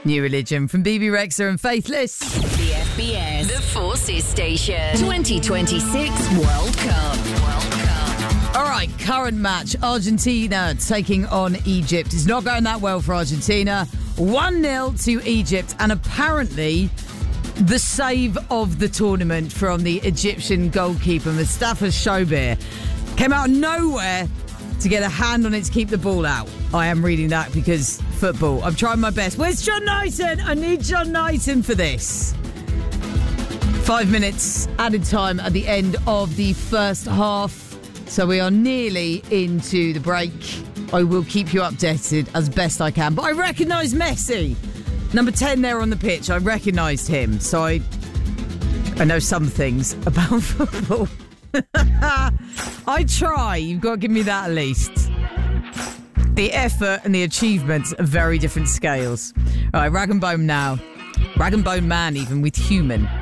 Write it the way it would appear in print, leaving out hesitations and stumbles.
New Religion from BB Rexa and Faithless. The FBS, the Forces Station, 2026 World Cup. All right, current match. Argentina taking on Egypt. It's not going that well for Argentina. 1-0 to Egypt. And apparently, the save of the tournament from the Egyptian goalkeeper, Mustafa Shobir, came out of nowhere to get a hand on it to keep the ball out. I am reading that because football. I'm trying my best. Where's John Knighton? I need John Knighton for this. 5 minutes added time at the end of the first half. So we are nearly into the break. I will keep you updated as best I can. But I recognise Messi. Number 10 there on the pitch. I recognised him. So I know some things about football. I try. You've got to give me that at least. The effort and the achievements are very different scales. All right, Rag and Bone now. Rag and Bone Man even with Human.